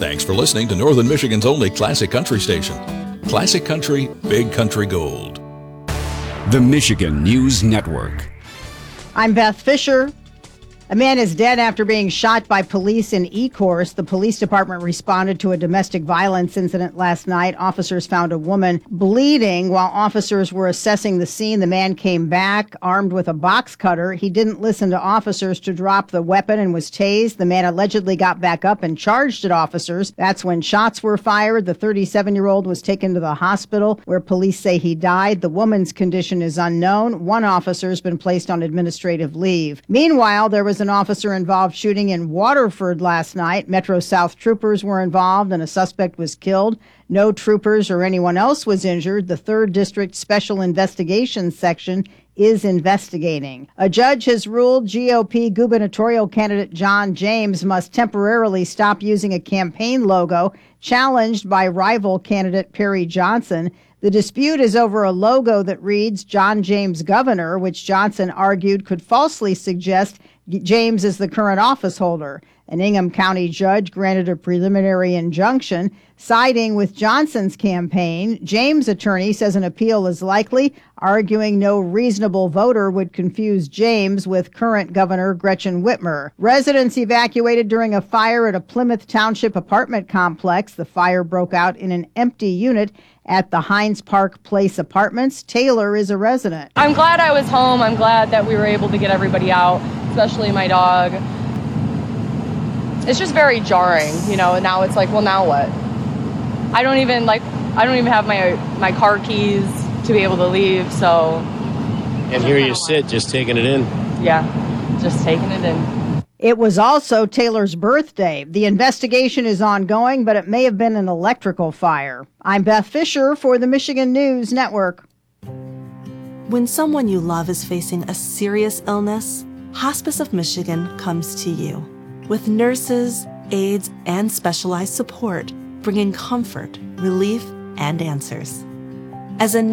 Thanks for listening to Northern Michigan's only classic country station. Classic Country, Big Country Gold. The Michigan News Network. I'm Beth Fisher. A man is dead after being shot by police in Ecorse. The police department responded to a domestic violence incident last night. Officers found a woman bleeding while officers were assessing the scene. The man came back armed with a box cutter. He didn't listen to officers to drop the weapon and was tased. The man allegedly got back up and charged at officers. That's when shots were fired. The 37-year-old was taken to the hospital where police say he died. The woman's condition is unknown. One officer has been placed on administrative leave. Meanwhile, there was an officer involved shooting in Waterford last night. Metro South troopers were involved and a suspect was killed. No troopers or anyone else was injured. The 3rd District Special Investigations Section is investigating. A judge has ruled GOP gubernatorial candidate John James must temporarily stop using a campaign logo challenged by rival candidate Perry Johnson. The dispute is over a logo that reads John James Governor, which Johnson argued could falsely suggest James is the current office holder. An Ingham County judge granted a preliminary injunction siding with Johnson's campaign. James' attorney says an appeal is likely, arguing no reasonable voter would confuse James with current Governor Gretchen Whitmer. Residents evacuated during a fire at a Plymouth Township apartment complex. The fire broke out in an empty unit at the Hines Park Place Apartments. Taylor is a resident. I'm glad I was home. I'm glad that we were able to get everybody out, especially my dog. It's just very jarring, now it's like, well, now what? I don't even have my car keys to be able to leave, so. And here you sit, just taking it in. Yeah, just taking it in. It was also Taylor's birthday. The investigation is ongoing, but it may have been an electrical fire. I'm Beth Fisher for the Michigan News Network. When someone you love is facing a serious illness, Hospice of Michigan comes to you with nurses, aides, and specialized support, bringing comfort, relief, and answers. As a